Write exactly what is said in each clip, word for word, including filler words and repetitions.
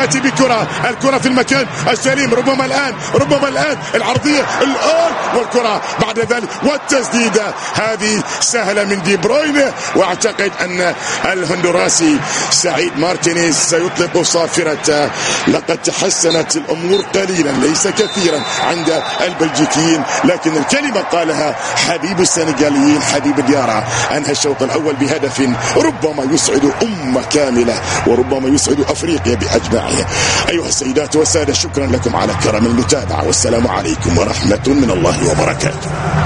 يأتي بكرة، الكرة في المكان السليم، ربما الآن ربما الآن العرضية الآن والكرة بعد ذلك والتسديدة هذه سهلة من دي بروين. واعتقد أن الهندوراسي سعيد مارتينيز سيطلق صافرة. لقد تحسنت الأمور قليلا ليس كثيرا عند البلجيكيين، لكن الكلمة قالها حبيب السنغاليين حبيب ديارة. أنهى الشوط الأول بهدف ربما يسعد أمة كاملة وربما يسعد أفريقيا بأجمعها. أيها السيدات والسادة، شكرا لكم على كرم المتابعة، والسلام عليكم ورحمة من الله وبركاته.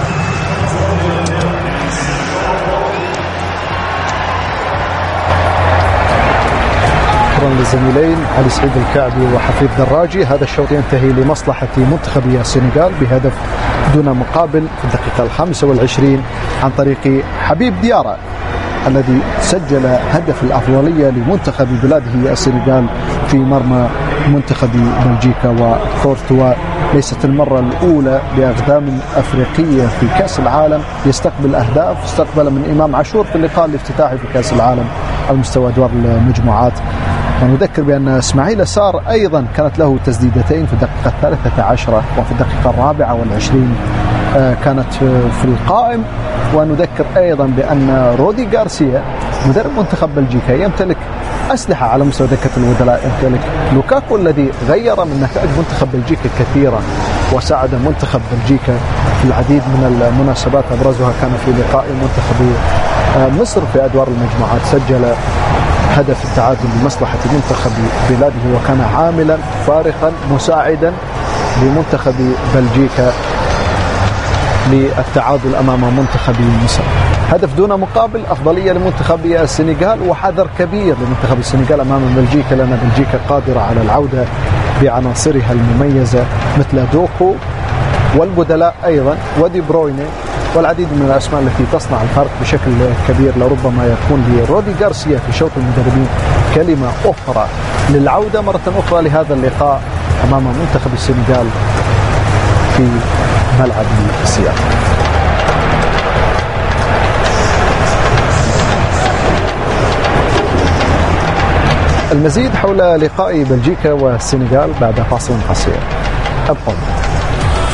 شكرا للزميلين علي سعيد الكعبي وحفيظ دراجي. هذا الشوط ينتهي لمصلحة منتخب السنغال بهدف دون مقابل في الدقيقة الخامسة والعشرين عن طريق حبيب ديارة الذي سجل هدف الأفضلية لمنتخب بلاده السنغال في مرمى منتخب بلجيكا. وكورتوا ليست المرة الأولى بأقدام أفريقية في كأس العالم يستقبل أهداف، استقبل من إمام عاشور في اللقاء الافتتاحي في كأس العالم على مستوى أدوار المجموعات. ونذكر بأن إسماعيل سار أيضا كانت له تسديدتين في الدقيقة الثالثة عشرة وفي الدقيقة الرابعة والعشرين كانت في القائم. ونذكر أيضا بأن رودي غارسيا مدرب منتخب بلجيكا يمتلك أسلحة على مستوى دكة البدلاء، يمتلك لوكاكو الذي غير من نتائج منتخب بلجيكا كثيرا وساعد منتخب بلجيكا في العديد من المناسبات، أبرزها كان في لقاء منتخب مصر في أدوار المجموعات. سجل هدف التعادل لمصلحة منتخب بلاده وكان عاملا فارقا مساعدا لمنتخب بلجيكا للتعادل أمام منتخب مصر. هدف دون مقابل، أفضلية لمنتخب السنغال وحذر كبير لمنتخب السنغال أمام بلجيكا، لأن بلجيكا قادرة على العودة بعناصرها المميزة مثل دوكو والبدلاء أيضا ودي بروين والعديد من الأسماء التي تصنع الفرق بشكل كبير. لربما يكون لرودي غارسيا في شوط المدربين كلمة أخرى للعودة مرة أخرى لهذا اللقاء أمام منتخب السنغال في ملعب السياق. المزيد حول لقاء بلجيكا والسنغال بعد فاصل قصير. أبقوا